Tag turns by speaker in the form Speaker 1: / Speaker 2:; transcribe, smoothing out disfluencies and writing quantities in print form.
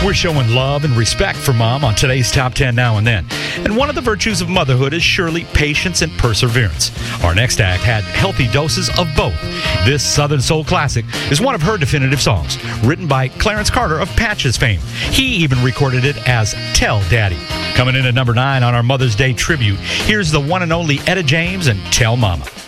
Speaker 1: We're showing love and respect for Mom on today's Top 10 Now and Then. And one of the virtues of motherhood is surely patience and perseverance. Our next act had healthy doses of both. This Southern Soul classic is one of her definitive songs, written by Clarence Carter of Patches fame. He even recorded it as Tell Daddy. Coming in at number 9 on our Mother's Day tribute, here's the one and only Etta James and Tell Mama.